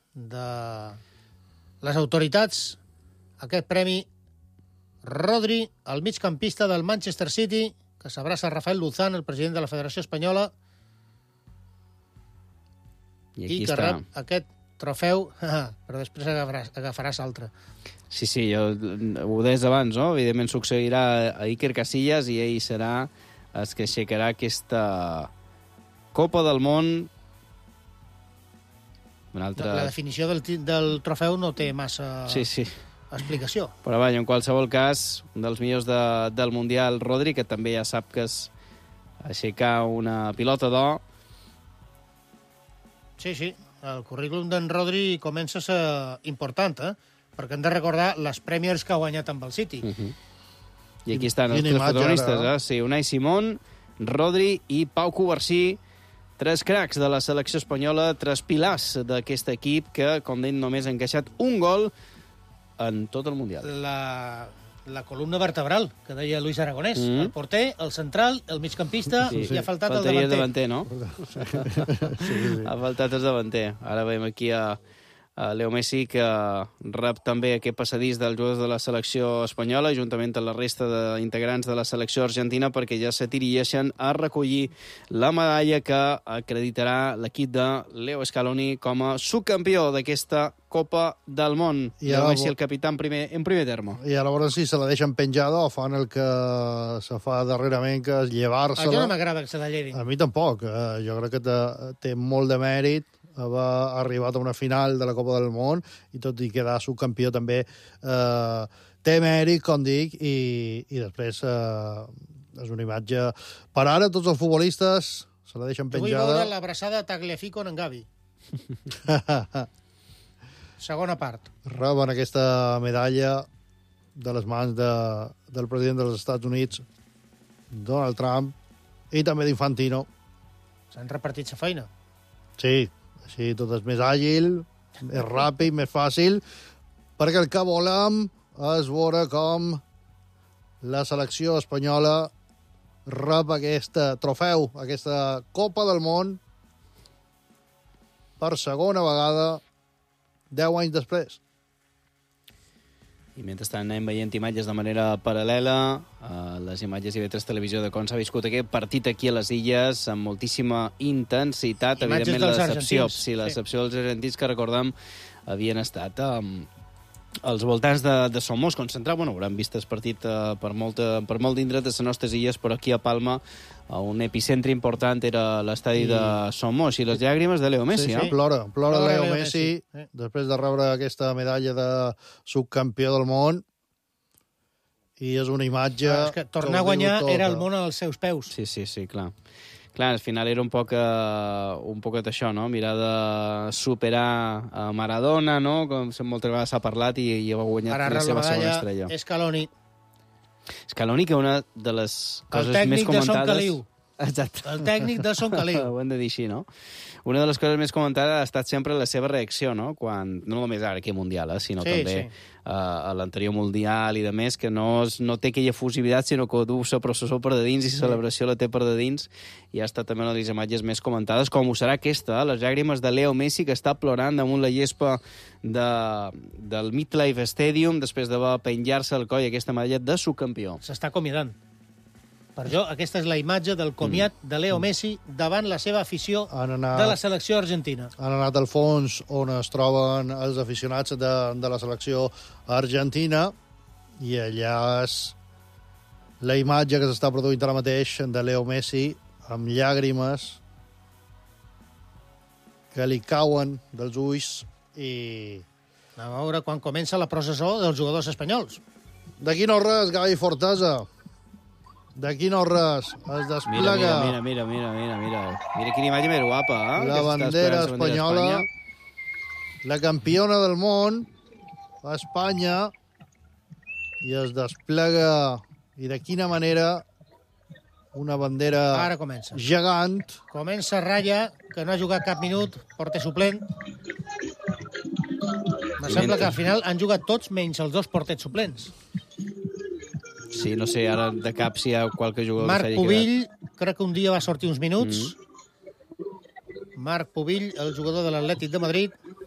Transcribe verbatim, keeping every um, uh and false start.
de les autoritats aquest premi Rodri, el migcampista del Manchester City, que s'abraça a Rafael Luzán, el president de la Federació Espanyola, I, i que està. rep aquest trofeu, però després agafaràs, agafaràs altre. Sí, sí, jo ho deies abans, no? Evidentment succeirà a Iker Casillas i ell serà el que aixecarà aquesta Copa del Món. Una altra... La definició del, del trofeu no té massa sí, sí. explicació. Però vaja, en qualsevol cas, un dels millors de, del Mundial, Rodri, que també ja sap que és aixecar una pilota d'or. Sí, sí. El currículum d'en Rodri comença a ser important, eh? Perquè hem de recordar les Premiers que ha guanyat amb el City. Uh -huh. I aquí estan els Quina tres imatge, protagonistes, ara. eh? Sí, Unai Simón, Rodri i Pau Covarsí, tres cracs de la selecció espanyola, tres pilars d'aquest equip que, com deim, només ha encaixat un gol en tot el Mundial. La, la columna vertebral, que deia Luis Aragonès. Mm -hmm. El porter, el central, el migcampista, Sí, i ha faltat faltaria el davanter. el davanter, no? Sí, sí. Ha faltat el davanter. Ara veiem aquí a, a Leo Messi, que rep també aquest passadís dels jugadors de la selecció espanyola, juntament amb la resta d'integrants de la selecció argentina, perquè ja se dirigeixen a recollir la medalla que acreditarà l'equip de Leo Scaloni com a subcampió d'aquesta Copa del Món. I Leo ara Messi, vo- el capità en primer, en primer terme. I a veure si se la deixen penjada o fan el que se fa darrerament, que és A jo no llevar-se-la. m'agrada que se la llevin. A mi tampoc. Eh, jo crec que té, té molt de mèrit haver arribat a una final de la Copa del Món i tot i quedar subcampió també eh, té mèrit, com dic, i, i després eh, és una imatge... Per ara, tots els futbolistes se la deixen Jo vull penjada. veure l'abraçada Tagliafico en Gavi. Segona part. Reben aquesta medalla de les mans de, del president dels Estats Units, Donald Trump, i també d'Infantino. S'han repartit la feina. Sí, així tot és més àgil, més ràpid, més fàcil, perquè el que volem és veure com la selecció espanyola rep aquest trofeu, aquesta Copa del Món, per segona vegada, deu anys després. I mentrestant anem veient imatges de manera paral·lela, uh, les imatges i vetres televisió de com s'ha viscut aquest partit aquí a les Illes, amb moltíssima intensitat. Imatges Evidentment, dels la decepció, argentins, sí, la sí. decepció dels argentins que, recordem, havien estat um, als voltants de, de Somos, concentrat. Bueno, hauran vist el partit uh, per, molta, per molt d'indret de les nostres illes, però aquí a Palma uh, un epicentre important era l'estadi I- de Somos i les llàgrimes de Leo Messi, Sí, eh? sí. Plora, plora Plora Leo Leo Messi, Messi, eh. després de rebre aquesta medalla de subcampió del món, i és una imatge... Ah, és que tornar a ho diu guanyar tot, era el eh? món als seus peus. Sí, sí, sí, clar. Clar, al final era un poc, uh, un poquet això, no? Mirar de superar a Maradona, no? Com moltes vegades s'ha parlat i, i ha guanyat Ara la rep la seva segona medalla estrella. Scaloni. Scaloni, que una de les coses tècnic més de Son comentades... Caliu. Exacte. El tècnic de Son Caliu. Ho hem de dir així, no? Una de les coses més comentades ha estat sempre la seva reacció, no? Quan, no només ara aquí a Mundial, eh? sinó Sí, també sí. uh, a l'anterior Mundial i de més, que no, és, no té aquella fusivitat, sinó que du la processó per de dins i la celebració la té per de dins, i ha estat també una de les imatges més comentades, com ho serà aquesta, eh? Les llàgrimes de Leo Messi, que està plorant damunt la gespa de, del MetLife Stadium després d'haver penjar-se al coll aquesta medalla de subcampió. S'està acomiadant. Per jo, aquesta és la imatge del comiat de Leo Messi davant la seva afició Han anat- de la selecció argentina. Han anat al fons on es troben els aficionats de, de la selecció argentina, i allà és la imatge que s'està produint ara mateix de Leo Messi amb llàgrimes que li cauen dels ulls, i A veure quan comença la processó dels jugadors espanyols. d'aquí no res, Gavi Fortesa. D'aquí no res, es Mira, desplega mira, mira, mira, mira, mira. Mira quina imatge més guapa, eh? la Que s'està bandera esperant la bandera espanyola, d'Espanya. la campiona del món, a Espanya, i es desplega, i de quina manera, una bandera Ara comença. gegant. Comença Raya, que no ha jugat cap minut, porter suplent. Me sembla que al final han jugat tots menys els dos porters suplents. Sí, no sé, ara de cap si hi ha qualque jugador Marc que s'hagi Pubill, crec que un dia va sortir uns minuts. Mm. Marc Pubill, el jugador de l'Atlètic de Madrid.